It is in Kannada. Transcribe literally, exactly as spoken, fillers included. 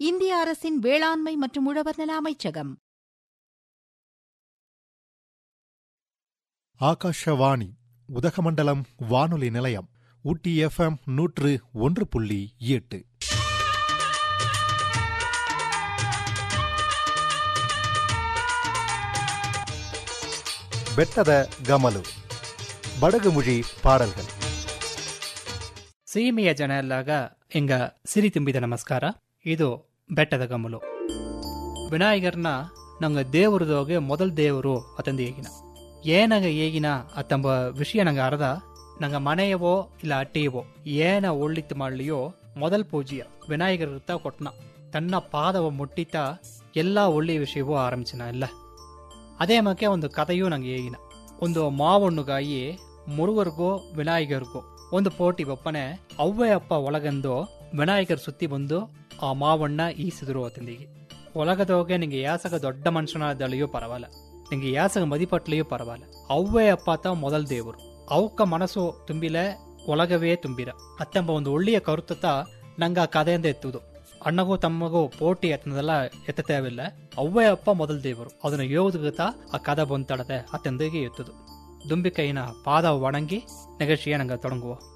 இந்திய அரசின் வேளாண்மை மற்றும் உழவர் நல அமைச்சகம். ஆகாஷவாணி உதகமண்டலம் வானொலி நிலையம், ஊட்டி எஃப்எம் நூற்று ஒன்று புள்ளி எட்டு. ಬೆಟ್ಟದ ಗಮಲು ಬಡಗುಮುಳಿ ಪಾಡಲ್ಗಳು. ಸೀಮೆಯ ಜನ ಎಲ್ಲಾಗ ಹಿಂಗ ಸಿರಿ ತುಂಬಿದ ನಮಸ್ಕಾರ. ಇದು ಬೆಟ್ಟದ ಗಮಲು. ವಿನಾಯಕರ್ನ ನಂಗೆ ದೇವರದೋಗೆ ಮೊದಲ್ ದೇವರು ಅತಂದು ಹೇಗಿನ ಏನಾಗ ಹೇಗಿನ ಅತ್ತಂಬ ವಿಷಯ ನಂಗೆ ಅರ್ಧ ನಂಗೆ ಮನೆಯವೋ ಇಲ್ಲ ಅಟ್ಟೆಯವೋ ಏನ ಒಳ್ಳಿತ್ತು ಮಾಡಲಿಯೋ ಮೊದಲ್ ಪೂಜೆಯ ವಿನಾಯಕರ ಕೊಟ್ಟನ ತನ್ನ ಪಾದವ ಮುಟ್ಟಿತ ಎಲ್ಲಾ ಒಳ್ಳೆಯ ವಿಷಯವೂ ಆರಂಭಿಸಿನ ಇಲ್ಲ. ಅದೇ ಮಕ್ಕೆ ಒಂದು ಕಥೆಯೂ ನಂಗೆ ಹೇಗಿನ. ಒಂದು ಮಾವಣ್ಣುಗಾಯಿ ಮುರುಗರ್ಗೋ ವಿನಾಯಕರ್ಗೋ ಒಂದು ಪೋಟಿ ಬಪ್ಪನೆ ಅವ್ವೆ ಅಪ್ಪ ಒಳಗಂದು ವಿನಾಯಕರ್ ಸುತ್ತಿ ಬಂದು ಆ ಮಾವಣ್ಣ ಈಸಿದ್ರು ಅತಂದಿಗೆ. ಒಳಗದೋಗೆ ನಿಂಗೆ ಯಾಸಗ ದೊಡ್ಡ ಮನುಷ್ಯನಾದಳಿಯೋ ಪರವಾಗಿಲ್ಲ, ನಿಂಗೆ ಯಾಸಗ ಮದಿಪಟ್ಲಿಯೋ ಪರವಾಗಿಲ್ಲ. ಅವ್ವೆ ಅಪ್ಪ ತ ಮೊದಲ್ ದೇವರು. ಅವಕ್ಕ ಮನಸ್ಸು ತುಂಬಿಲೆ ಒಳಗವೇ ತುಂಬಿರ ಅತ್ತೆಂಬ ಒಂದು ಒಳ್ಳೆಯ ಕರುತತ ನಂಗ ಆ ಕಥೆಯಿಂದ ಎತ್ತುದು. ಅಣ್ಣಗೂ ತಮ್ಮಗೂ ಪೋಟಿ ಎತ್ತನದೆಲ್ಲ ಎತ್ತತೇವಿಲ್ಲ. ಅವ್ವೇ ಅಪ್ಪ ಮೊದಲ್ ದೇವರು. ಅದನ್ನ ಯೋಧಗತ ಆ ಕದ ಬಂತಡತೆ ಅತ್ತೆಂದಿಗೆ ಎತ್ತುದು. ದುಂಬಿಕೈನ ಪಾದ ಒಣಗಿ ನೆಗಶಿಯ ನಂಗ ತೊಡಗುವ